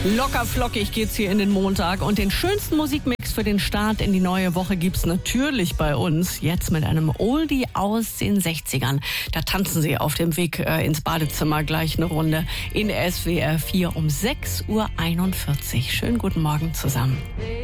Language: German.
Locker flockig geht's hier in den Montag und den schönsten Musikmix für den Start in die neue Woche gibt's natürlich bei uns. Jetzt mit einem Oldie aus den 60ern. Da tanzen sie auf dem Weg ins Badezimmer gleich eine Runde in SWR 4 um 6:41 Uhr. Schönen guten Morgen zusammen.